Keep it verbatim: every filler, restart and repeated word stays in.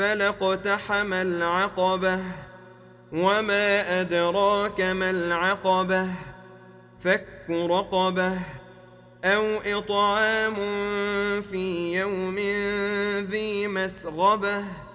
فلا اقتحم العقبة وما أدراك ما العقبة فك رقبة أو إطعام في يوم ذي مسغبة